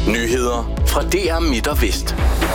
Nyheder fra DR Midt og Vest.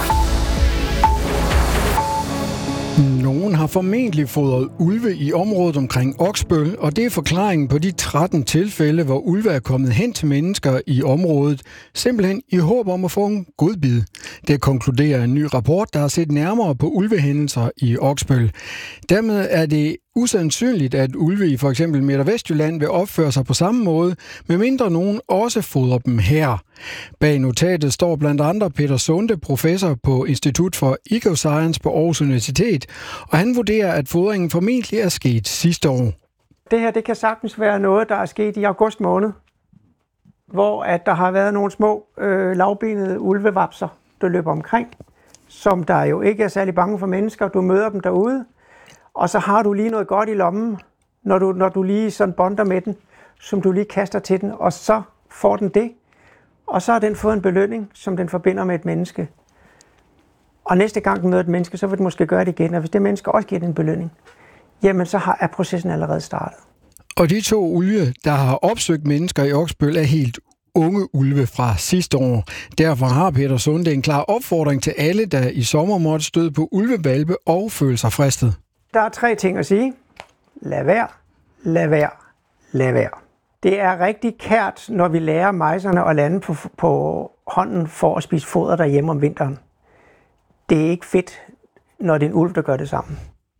Nogen har formentlig fodret ulve i området omkring Oksbøl, og det er forklaringen på de 13 tilfælde, hvor ulve er kommet hen til mennesker i området, simpelthen i håb om at få en godbid. Det konkluderer en ny rapport, der har set nærmere på ulvehændelser i Oksbøl. Dermed er det usandsynligt, at ulve i for eksempel Midt- og Vestjylland vil opføre sig på samme måde, medmindre nogen også fodrer dem her. Bag notatet står blandt andre Peter Sunde, professor på Institut for Ecoscience på Aarhus Universitet, og han vurderer, at fodringen formentlig er sket sidste år. Det her det kan sagtens være noget, der er sket i august måned, hvor at der har været nogle små lavbenede ulvevapser, der løber omkring, som der jo ikke er særlig bange for mennesker. Du møder dem derude, og så har du lige noget godt i lommen, når du lige sådan bonder med den, som du lige kaster til den, og så får den det. Og så har den fået en belønning, som den forbinder med et menneske. Og næste gang den møder et menneske, så vil den måske gøre det igen. Og hvis det menneske også giver den en belønning, jamen så er processen allerede startet. Og de 2 ulve, der har opsøgt mennesker i Oksbøl, er helt unge ulve fra sidste år. Derfor har Peter Sunde en klar opfordring til alle, der i sommer måtte støde på ulvevalpe og føle sig fristet. Der er 3 ting at sige. Lad være, lad være, lad være. Det er rigtig kært, når vi lærer mejserne at lande på hånden for at spise foder derhjemme om vinteren. Det er ikke fedt, når det er en ulv, der gør det sammen.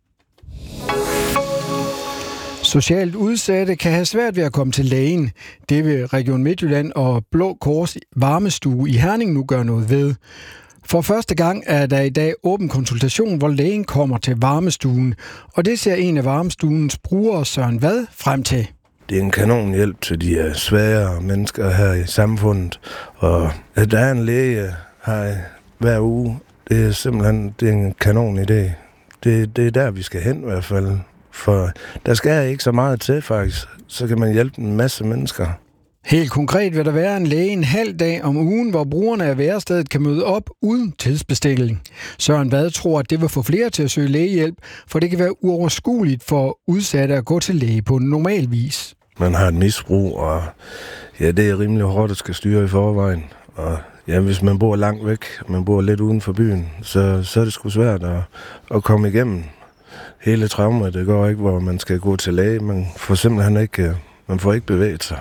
Socialt udsatte kan have svært ved at komme til lægen. Det vil Region Midtjylland og Blå Kors varmestue i Herning nu gøre noget ved. For første gang er der i dag åben konsultation, hvor lægen kommer til varmestuen. Og det ser en af varmestuens brugere, Søren Vad, frem til. Det er en kanon hjælp til de svære mennesker her i samfundet. Og at der er en læge her hver uge, det er simpelthen en kanon idé. Det er der, vi skal hen i hvert fald. For der skal ikke så meget til, faktisk. Så kan man hjælpe en masse mennesker. Helt konkret vil der være en læge en halv dag om ugen, hvor brugerne af værestedet kan møde op uden tidsbestilling. Søren Vad tror, at det vil få flere til at søge lægehjælp, for det kan være uoverskueligt for udsatte at gå til læge på normal vis. Man har et misbrug, og ja, det er rimelig hårdt at skal styre i forvejen. Og ja, hvis man bor langt væk, man bor lidt uden for byen, så er det sgu svært at komme igennem hele traumet. Det går ikke, hvor man skal gå til læge. Man får simpelthen ikke bevæget sig.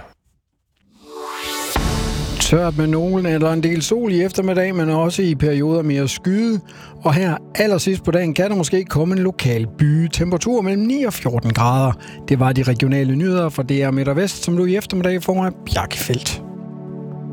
Tørt med nogen eller en del sol i eftermiddag, men også i perioder mere skyde. Og her allersidst på dagen kan der måske komme en lokal by. Temperatur mellem 9 og 14 grader. Det var de regionale nyheder fra DR Midt og Vest, som du i eftermiddag får af Bjarke Feldt.